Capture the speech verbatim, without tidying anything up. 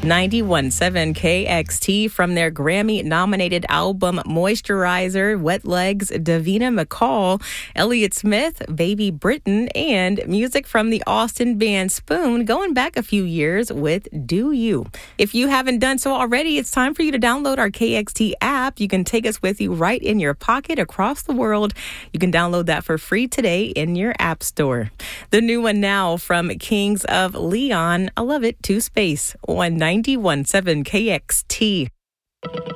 ninety-one point seven K X T from their Grammy-nominated album Moisturizer, Wet Legs, Davina McCall, Elliott Smith, Baby Britain, and music from the Austin band Spoon going back a few years with Do You. If you haven't done so already, it's time for you to download our K X T app. You can take us with you right in your pocket across the world. You can download that for free today in your app store. The new one now from Kings of Leon, I Love It to Space on ninety-one point seven K X T.